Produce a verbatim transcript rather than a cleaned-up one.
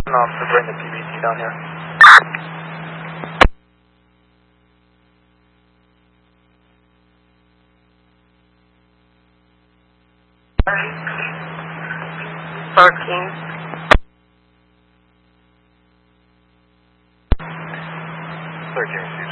Officer, bring the P B T down here. Fourteen. Thirteen.